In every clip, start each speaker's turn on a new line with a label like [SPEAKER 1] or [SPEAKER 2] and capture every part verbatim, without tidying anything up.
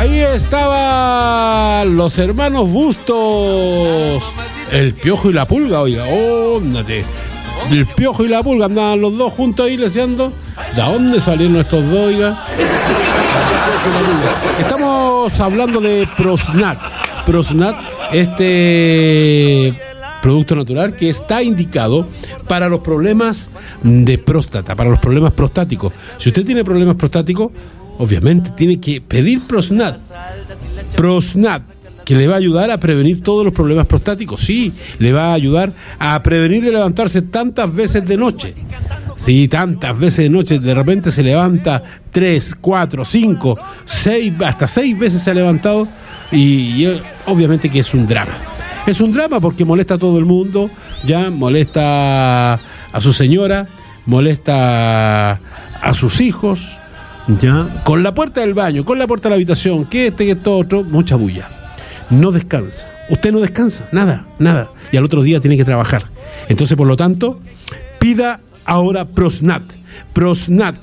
[SPEAKER 1] Ahí estaban los hermanos Bustos, el Piojo y la Pulga, oiga, óndate. El Piojo y la Pulga andaban los dos juntos ahí leseando. ¿De dónde salieron estos dos, oiga? Estamos hablando de Prosnat. Prosnat, este producto natural que está indicado para los problemas de próstata, para los problemas prostáticos. Si usted tiene problemas prostáticos, obviamente tiene que pedir Prosnat. Prosnat, que le va a ayudar a prevenir todos los problemas prostáticos. Sí, le va a ayudar a prevenir de levantarse tantas veces de noche. Sí, tantas veces de noche. De repente se levanta tres, cuatro, cinco, seis, hasta seis veces se ha levantado. Y, y obviamente que es un drama. Es un drama porque molesta a todo el mundo. Ya molesta a su señora, molesta a sus hijos. Ya, con la puerta del baño, con la puerta de la habitación, que este, que esto, otro, mucha bulla. No descansa. Usted no descansa, nada, nada. Y al otro día tiene que trabajar. Entonces, por lo tanto, pida ahora Prosnat. Prosnat,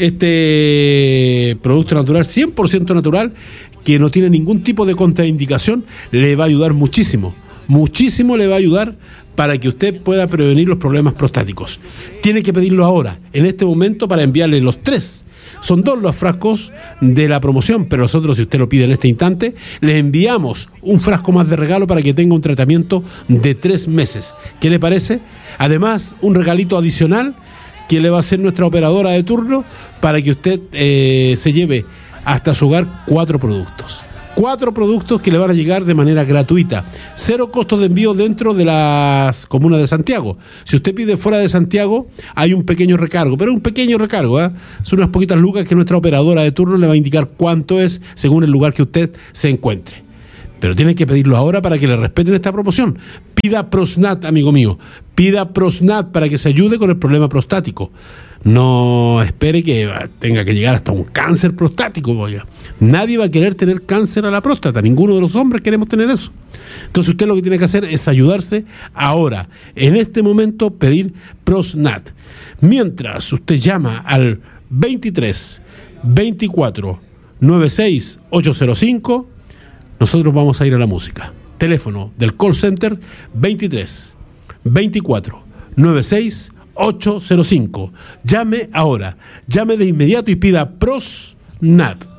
[SPEAKER 1] este producto natural, cien por ciento natural, que no tiene ningún tipo de contraindicación, le va a ayudar muchísimo. Muchísimo le va a ayudar para que usted pueda prevenir los problemas prostáticos. Tiene que pedirlo ahora, en este momento, para enviarle los tres. Son dos los frascos de la promoción, pero nosotros, si usted lo pide en este instante, le enviamos un frasco más de regalo para que tenga un tratamiento de tres meses. ¿Qué le parece? Además, un regalito adicional que le va a hacer nuestra operadora de turno para que usted eh, se lleve hasta su hogar cuatro productos. Cuatro productos que le van a llegar de manera gratuita. Cero costos de envío dentro de las comunas de Santiago. Si usted pide fuera de Santiago, hay un pequeño recargo, pero un pequeño recargo, ¿eh? Son unas poquitas lucas que nuestra operadora de turno le va a indicar cuánto es según el lugar que usted se encuentre. Pero tiene que pedirlo ahora para que le respeten esta promoción. Pida Prosnat, amigo mío. Pida Prosnat para que se ayude con el problema prostático. No espere que tenga que llegar hasta un cáncer prostático, oiga. Nadie va a querer tener cáncer a la próstata. Ninguno de los hombres queremos tener eso. Entonces usted lo que tiene que hacer es ayudarse ahora. En este momento pedir Prosnat. Mientras usted llama al veintitrés, veinticuatro, noventa y seis, ochocientos cinco, nosotros vamos a ir a la música. Teléfono del call center veintitrés, veinticuatro, noventa y seis, ochocientos cinco. Llame ahora, llame de inmediato y pida Prosnat.